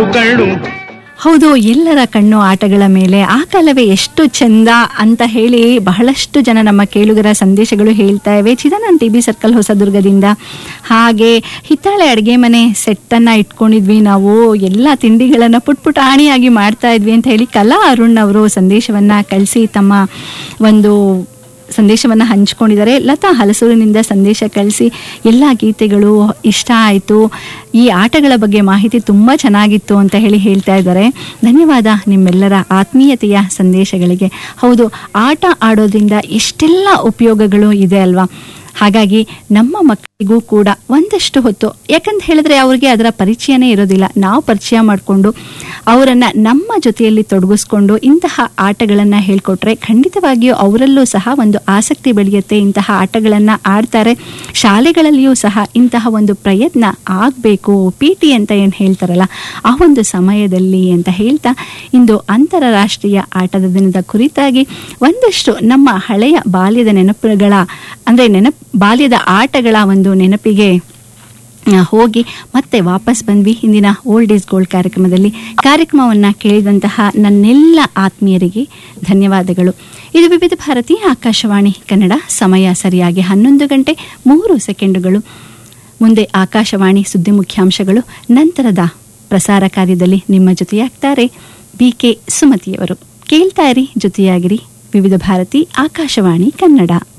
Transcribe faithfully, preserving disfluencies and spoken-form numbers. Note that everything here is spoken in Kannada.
ಕಣ್ಣು. ಹೌದು, ಎಲ್ಲರ ಕಣ್ಣು ಆಟಗಳ ಮೇಲೆ. ಆ ಕಾಲವೇ ಎಷ್ಟು ಚಂದ ಅಂತ ಹೇಳಿ ಬಹಳಷ್ಟು ಜನ ನಮ್ಮ ಕೇಳುಗರ ಸಂದೇಶಗಳು ಹೇಳ್ತಾ ಇವೆ. Chidanand T B circle ಹೊಸದುರ್ಗದಿಂದ. ಹಾಗೆ ಹಿತ್ತಾಳೆ ಅಡುಗೆ ಮನೆ ಸೆಟ್ಟನ್ನು ಇಟ್ಕೊಂಡಿದ್ವಿ ನಾವು, ಎಲ್ಲ ತಿಂಡಿಗಳನ್ನು ಪುಟ್ ಪುಟಾಣಿಯಾಗಿ ಮಾಡ್ತಾ ಇದ್ವಿ ಅಂತ ಹೇಳಿ ಕಲಾ ಅರುಣ್ ಅವರು ಸಂದೇಶವನ್ನು ಕಳಿಸಿ ತಮ್ಮ ಒಂದು ಸಂದೇಶವನ್ನು ಹಂಚ್ಕೊಂಡಿದ್ದಾರೆ. ಲತಾ ಹಲಸೂರಿನಿಂದ ಸಂದೇಶ ಕಳಿಸಿ ಎಲ್ಲ ಗೀತೆಗಳು ಇಷ್ಟ ಆಯಿತು, ಈ ಆಟಗಳ ಬಗ್ಗೆ ಮಾಹಿತಿ ತುಂಬ ಚೆನ್ನಾಗಿತ್ತು ಅಂತ ಹೇಳಿ ಹೇಳ್ತಾ ಇದ್ದಾರೆ. ಧನ್ಯವಾದ ನಿಮ್ಮೆಲ್ಲರ ಆತ್ಮೀಯತೆಯ ಸಂದೇಶಗಳಿಗೆ. ಹೌದು, ಆಟ ಆಡೋದ್ರಿಂದ ಎಷ್ಟೆಲ್ಲ ಉಪಯೋಗಗಳು ಇದೆ ಅಲ್ವಾ. ಹಾಗಾಗಿ ನಮ್ಮ ಮಕ್ಕಳಿಗೂ ಕೂಡ ಒಂದಷ್ಟು ಹೊತ್ತು, ಯಾಕಂತ ಹೇಳಿದ್ರೆ ಅವ್ರಿಗೆ ಅದರ ಪರಿಚಯನೇ ಇರೋದಿಲ್ಲ, ನಾವು ಪರಿಚಯ ಮಾಡಿಕೊಂಡು ಅವರನ್ನು ನಮ್ಮ ಜೊತೆಯಲ್ಲಿ ತೊಡಗಿಸ್ಕೊಂಡು ಇಂತಹ ಆಟಗಳನ್ನು ಹೇಳ್ಕೊಟ್ರೆ ಖಂಡಿತವಾಗಿಯೂ ಅವರಲ್ಲೂ ಸಹ ಒಂದು ಆಸಕ್ತಿ ಬೆಳೆಯುತ್ತೆ. ಇಂತಹ ಆಟಗಳನ್ನು ಆಡ್ತಾರೆ. ಶಾಲೆಗಳಲ್ಲಿಯೂ ಸಹ ಇಂತಹ ಒಂದು ಪ್ರಯತ್ನ ಆಗಬೇಕು, ಪಿ ಟಿ ಅಂತ ಏನು ಹೇಳ್ತಾರಲ್ಲ ಆ ಒಂದು ಸಮಯದಲ್ಲಿ ಅಂತ ಹೇಳ್ತಾ, ಇಂದು ಅಂತಾರಾಷ್ಟ್ರೀಯ ಆಟದ ದಿನದ ಕುರಿತಾಗಿ ಒಂದಷ್ಟು ನಮ್ಮ ಹಳೆಯ ಬಾಲ್ಯದ ನೆನಪುಗಳ ಅಂದರೆ ನೆನಪು ಬಾಲ್ಯದ ಆಟಗಳ ಒಂದು ನೆನಪಿಗೆ ಹೋಗಿ ಮತ್ತೆ ವಾಪಸ್ ಬಂದ್ವಿ. ಇಂದಿನ ಓಲ್ಡ್ ಈಸ್ ಗೋಲ್ಡ್ ಕಾರ್ಯಕ್ರಮದಲ್ಲಿ ಕಾರ್ಯಕ್ರಮವನ್ನು ಕೇಳಿದಂತಹ ನನ್ನೆಲ್ಲ ಆತ್ಮೀಯರಿಗೆ ಧನ್ಯವಾದಗಳು. ಇದು ವಿವಿಧ ಭಾರತಿ ಆಕಾಶವಾಣಿ ಕನ್ನಡ. ಸಮಯ ಸರಿಯಾಗಿ ಹನ್ನೊಂದು ಗಂಟೆ ಮೂರು ಸೆಕೆಂಡುಗಳು. ಮುಂದೆ ಆಕಾಶವಾಣಿ ಸುದ್ದಿ ಮುಖ್ಯಾಂಶಗಳು. ನಂತರದ ಪ್ರಸಾರ ಕಾರ್ಯದಲ್ಲಿ ನಿಮ್ಮ ಜೊತೆಯಾಗ್ತಾರೆ ಬಿ ಕೆ ಸುಮತಿಯವರು. ಕೇಳ್ತಾ ಇರಿ, ಜೊತೆಯಾಗಿರಿ. ವಿವಿಧ ಭಾರತಿ ಆಕಾಶವಾಣಿ ಕನ್ನಡ.